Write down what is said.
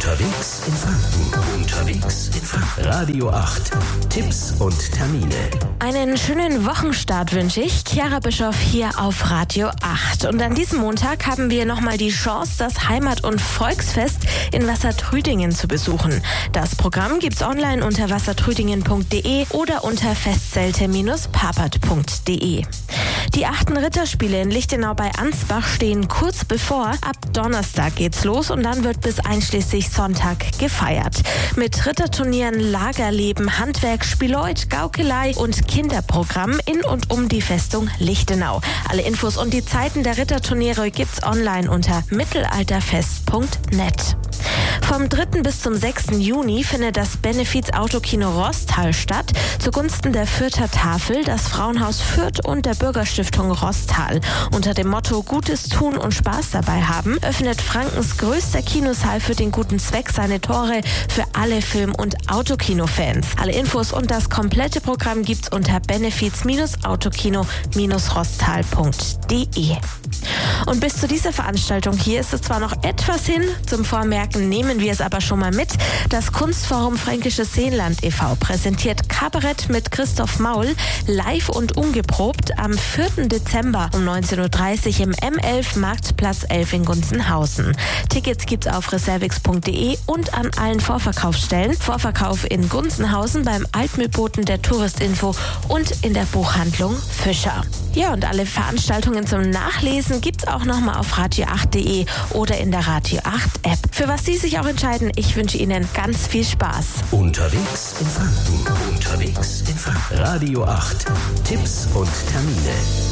Unterwegs in Franken. Unterwegs in Franken. Radio 8. Tipps und Termine. Einen schönen Wochenstart wünsche ich. Chiara Bischoff hier auf Radio 8. Und an diesem Montag haben wir nochmal die Chance, das Heimat- und Volksfest in Wassertrüdingen zu besuchen. Das Programm gibt's online unter wassertrüdingen.de oder unter festzelte-papert.de. Die 8. Ritterspiele in Lichtenau bei Ansbach stehen kurz bevor. Ab Donnerstag geht's los und dann wird bis einschließlich Sonntag gefeiert. Mit Ritterturnieren, Lagerleben, Handwerk, Spieleut, Gaukelei und Kinderprogramm in und um die Festung Lichtenau. Alle Infos und die Zeiten der Ritterturniere gibt's online unter mittelalterfest.net. Vom 3. bis zum 6. Juni findet das Benefiz-Autokino Rostal statt, zugunsten der Fürther Tafel, das Frauenhaus Fürth und der Bürgerstiftung Rostal. Unter dem Motto Gutes tun und Spaß dabei haben, öffnet Frankens größter Kinosaal für den guten Zweck seine Tore für alle Film- und Autokino-Fans. Alle Infos und das komplette Programm gibt's unter benefiz-autokino-rostal.de. Und bis zu dieser Veranstaltung hier ist es zwar noch etwas hin, zum Vormerken nehmen wir es aber schon mal mit. Das Kunstforum Fränkisches Seenland e.V. präsentiert Kabarett mit Christoph Maul live und ungeprobt am 4. Dezember um 19.30 Uhr im M11 Marktplatz 11 in Gunzenhausen. Tickets gibt's auf reservix.de und an allen Vorverkaufsstellen. Vorverkauf in Gunzenhausen beim Altmühlboten der Touristinfo und in der Buchhandlung Fischer. Ja, und alle Veranstaltungen zum Nachlesen gibt's auch nochmal auf radio8.de oder in der Radio 8 App. Für was Sie sich auch entscheiden, ich wünsche Ihnen ganz viel Spaß. Unterwegs in Franken. Unterwegs in Franken. Radio 8. Tipps und Termine.